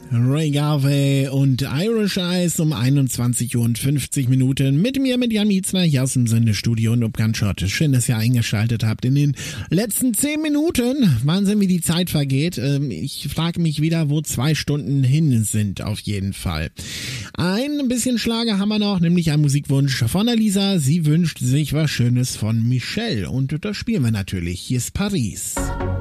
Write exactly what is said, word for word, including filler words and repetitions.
Ray Garvey und Irish Eyes um einundzwanzig Uhr und fünfzig Minuten mit mir, mit Jan Mietzner, hier aus dem Sendestudio und Upganschott. Schön, dass ihr eingeschaltet habt in den letzten zehn Minuten. Wahnsinn, wie die Zeit vergeht. Ich frage mich wieder, wo zwei Stunden hin sind, auf jeden Fall. Ein bisschen Schlager haben wir noch, nämlich einen Musikwunsch von der Lisa. Sie wünscht sich was Schönes von Michelle und das spielen wir natürlich. Hier ist Paris.